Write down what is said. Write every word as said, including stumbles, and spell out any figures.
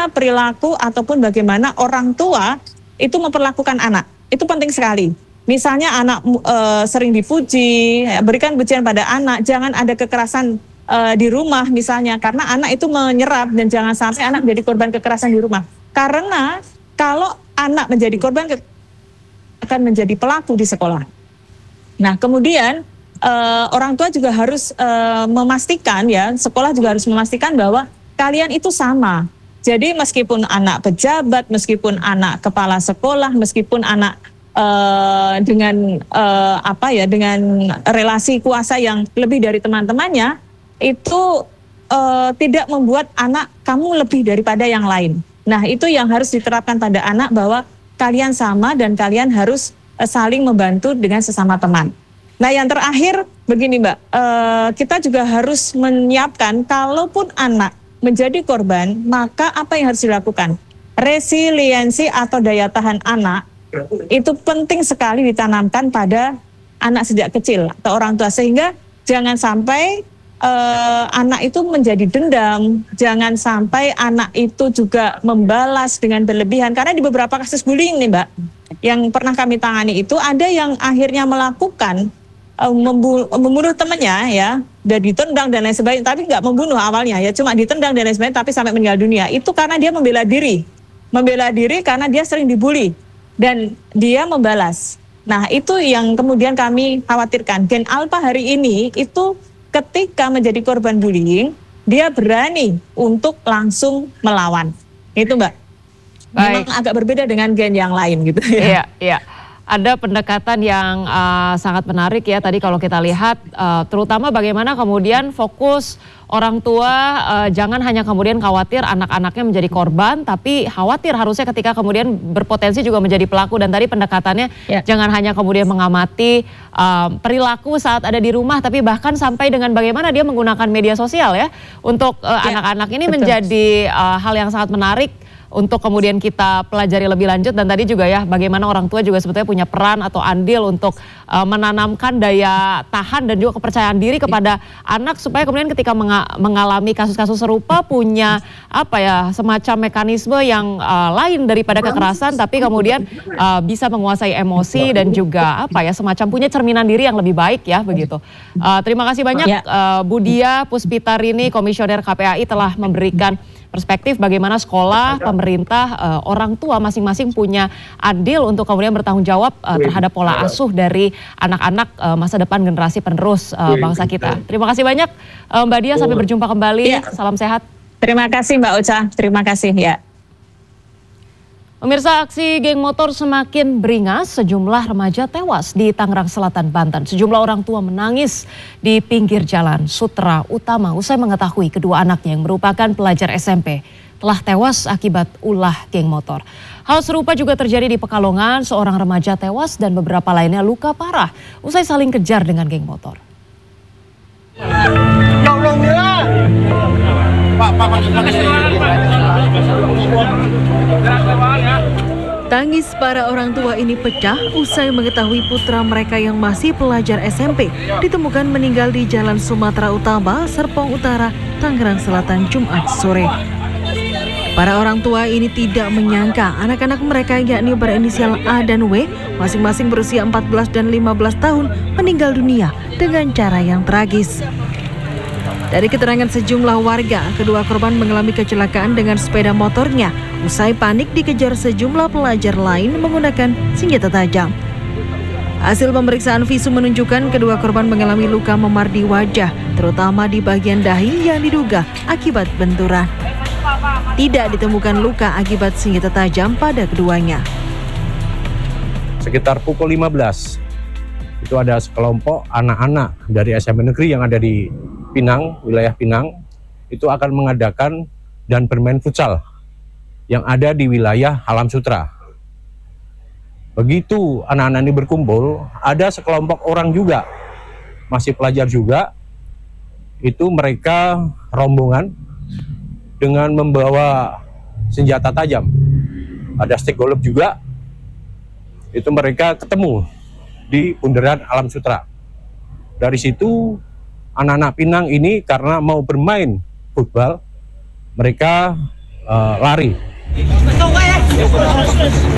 bagaimana perilaku ataupun bagaimana orang tua itu memperlakukan anak. Itu penting sekali. Misalnya anak e, sering dipuji, ya, berikan pujian pada anak, jangan ada kekerasan e, di rumah misalnya, karena anak itu menyerap dan jangan sampai anak menjadi korban kekerasan di rumah. Karena kalau anak menjadi korban ke, akan menjadi pelaku di sekolah. Nah, kemudian Uh, orang tua juga harus uh, memastikan ya, sekolah juga harus memastikan bahwa kalian itu sama. Jadi meskipun anak pejabat, meskipun anak kepala sekolah, meskipun anak uh, dengan uh, apa ya, dengan relasi kuasa yang lebih dari teman-temannya, itu uh, tidak membuat anak kamu lebih daripada yang lain. Nah, itu yang harus diterapkan pada anak, bahwa kalian sama dan kalian harus uh, saling membantu dengan sesama teman. Nah, yang terakhir begini Mbak, uh, kita juga harus menyiapkan kalaupun anak menjadi korban, maka apa yang harus dilakukan? Resiliensi atau daya tahan anak itu penting sekali ditanamkan pada anak sejak kecil atau orang tua, sehingga jangan sampai uh, anak itu menjadi dendam, jangan sampai anak itu juga membalas dengan berlebihan. Karena di beberapa kasus bullying nih Mbak, yang pernah kami tangani itu ada yang akhirnya melakukan membunuh temannya ya, dan ditendang dan lain sebagainya, tapi nggak membunuh awalnya ya, cuma ditendang dan lain sebagainya, tapi sampai meninggal dunia. Itu karena dia membela diri, membela diri karena dia sering dibully dan dia membalas. Nah, itu yang kemudian kami khawatirkan. Gen alpha hari ini itu ketika menjadi korban bullying, dia berani untuk langsung melawan. Itu Mbak. Baik. Memang agak berbeda dengan gen yang lain gitu ya. Iya, iya. Ada pendekatan yang uh, sangat menarik ya tadi kalau kita lihat, uh, terutama bagaimana kemudian fokus orang tua uh, jangan hanya kemudian khawatir anak-anaknya menjadi korban, tapi khawatir harusnya ketika kemudian berpotensi juga menjadi pelaku. Dan tadi pendekatannya ya, jangan hanya kemudian mengamati uh, perilaku saat ada di rumah, tapi bahkan sampai dengan bagaimana dia menggunakan media sosial ya untuk uh, ya, anak-anak ini betul. Menjadi uh, hal yang sangat menarik untuk kemudian kita pelajari lebih lanjut. Dan tadi juga ya bagaimana orang tua juga sebetulnya punya peran atau andil untuk uh, menanamkan daya tahan dan juga kepercayaan diri kepada anak, supaya kemudian ketika menga mengalami kasus-kasus serupa punya apa ya, semacam mekanisme yang uh, lain daripada kekerasan, tapi kemudian uh, bisa menguasai emosi dan juga apa ya, semacam punya cerminan diri yang lebih baik ya begitu. Uh, terima kasih banyak uh, Bu Dia Puspitarini, Komisioner K P A I, telah memberikan perspektif bagaimana sekolah, pemerintah, uh, orang tua masing-masing punya andil untuk kemudian bertanggung jawab uh, terhadap pola asuh dari anak-anak uh, masa depan generasi penerus uh, bangsa kita. Terima kasih banyak uh, Mbak Dia, sampai berjumpa kembali. Ya. Salam sehat. Terima kasih Mbak Ocha, terima kasih ya. Pemirsa, aksi geng motor semakin beringas, sejumlah remaja tewas di Tangerang Selatan, Banten. Sejumlah orang tua menangis di pinggir jalan Sutra Utama usai mengetahui kedua anaknya yang merupakan pelajar S M P telah tewas akibat ulah geng motor. Hal serupa juga terjadi di Pekalongan, seorang remaja tewas dan beberapa lainnya luka parah usai saling kejar dengan geng motor. Tangis para orang tua ini pecah usai mengetahui putra mereka yang masih pelajar S M P ditemukan meninggal di Jalan Sumatera Utama, Serpong Utara, Tangerang Selatan, Jumat sore. Para orang tua ini tidak menyangka anak-anak mereka, yakni berinisial A dan W, masing-masing berusia empat belas dan lima belas tahun, meninggal dunia dengan cara yang tragis. Dari keterangan sejumlah warga, kedua korban mengalami kecelakaan dengan sepeda motornya usai panik dikejar sejumlah pelajar lain menggunakan senjata tajam. Hasil pemeriksaan visum menunjukkan kedua korban mengalami luka memar di wajah, terutama di bagian dahi yang diduga akibat benturan. Tidak ditemukan luka akibat senjata tajam pada keduanya. Sekitar pukul lima belas, itu ada sekelompok anak-anak dari S M P negeri yang ada di Pinang, wilayah Pinang, itu akan mengadakan dan bermain futsal yang ada di wilayah Alam Sutra. Begitu anak-anak ini berkumpul, ada sekelompok orang juga, masih pelajar juga, itu mereka rombongan dengan membawa senjata tajam. Ada stick golf juga, itu mereka ketemu di bundaran Alam Sutra. Dari situ anak-anak Pinang ini karena mau bermain futbal, mereka uh, lari.